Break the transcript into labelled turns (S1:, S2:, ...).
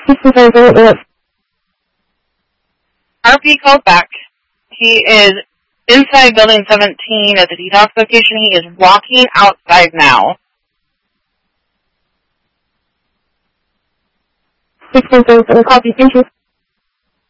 S1: RP called back. He is inside building 17 at the detox location. He is walking outside now.
S2: 610, copy, thank you.